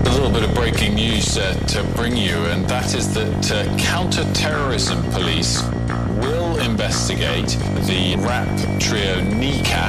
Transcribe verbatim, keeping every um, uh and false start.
a little bit of breaking news uh, to bring you, and that is that uh, counter-terrorism police will investigate the rap trio Kneecap